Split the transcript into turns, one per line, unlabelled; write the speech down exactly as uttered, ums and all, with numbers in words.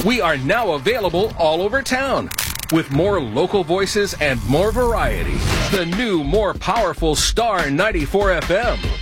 We are now available all over town with more local voices and more variety. The new, more powerful Star ninety-four F M.